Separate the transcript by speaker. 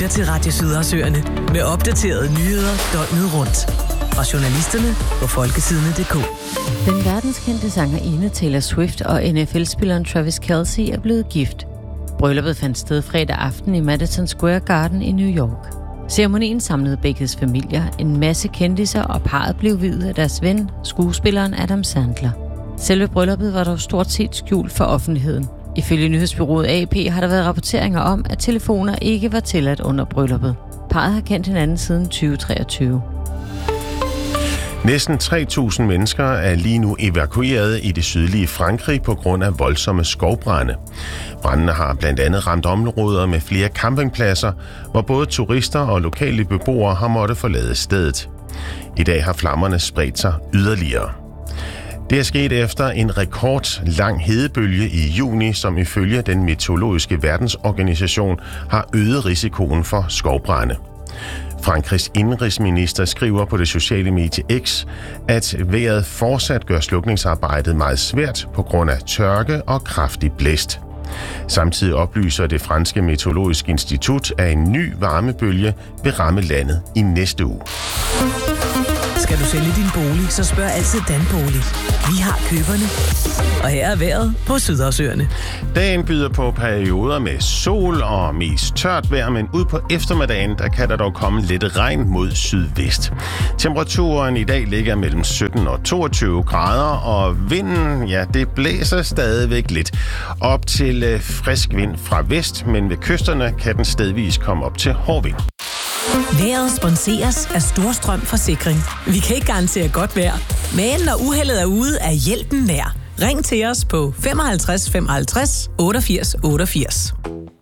Speaker 1: lytter til Radio Sydersøerne med opdaterede nyheder døgnet rundt. Fra journalisterne på folkesidene.dk.
Speaker 2: Den verdenskendte sangerinde Taylor Swift og NFL-spilleren Travis Kelce er blevet gift. Brylluppet fandt sted fredag aften i Madison Square Garden i New York. Ceremonien samlede begges familier, en masse kendisser, og parret blev viet af deres ven, skuespilleren Adam Sandler. Selve brylluppet var dog stort set skjult for offentligheden. Ifølge nyhedsbureauet AP har der været rapporteringer om, at telefoner ikke var tilladt under brylluppet. Parret har kendt hinanden siden 2023.
Speaker 3: Næsten 3.000 mennesker er lige nu evakueret i det sydlige Frankrig på grund af voldsomme skovbrande. Brændene har blandt andet ramt områder med flere campingpladser, hvor både turister og lokale beboere har måttet forlade stedet. I dag har flammerne spredt sig yderligere. Det er sket efter en rekordlang hedebølge i juni, som ifølge den meteorologiske verdensorganisation har øget risikoen for skovbrande. Frankrigs indenrigsminister skriver på det sociale medie X, at vejret fortsat gør slukningsarbejdet meget svært på grund af tørke og kraftig blæst. Samtidig oplyser det franske meteorologiske institut, at en ny varmebølge vil ramme landet i næste uge.
Speaker 1: Skal du sælge din bolig, så spørg altid Danbolig. Vi har køberne. Og her er vejret på Sydersøerne.
Speaker 3: Dagen byder på perioder med sol og mest tørt vejr, men ud på eftermiddagen, der kan der dog komme lidt regn mod sydvest. Temperaturen i dag ligger mellem 17 og 22 grader, og vinden, ja, det blæser stadigvæk lidt op til frisk vind fra vest, men ved kysterne kan den stedvis komme op til hård vind.
Speaker 1: Vejret sponseres af Storstrøm Forsikring. Vi kan ikke garantere godt vejr, men når uheldet er ude, er hjælpen nær. Ring til os på 55 55 88 88.